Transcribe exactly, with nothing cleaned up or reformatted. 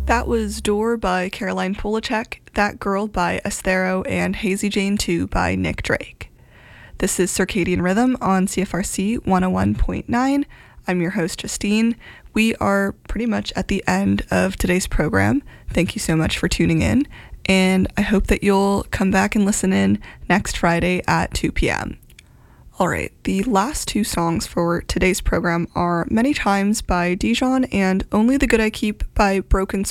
That was Door by Caroline Polachek, That Girl by Esthero, and Hazy Jane two by Nick Drake. This is Circadian Rhythm on C F R C one oh one point nine. I'm your host, Justine. We are pretty much at the end of today's program. Thank you so much for tuning in, and I hope that you'll come back and listen in next Friday at two p.m. Alright, the last two songs for today's program are Many Times by Dijon and Only the Good I Keep by Broken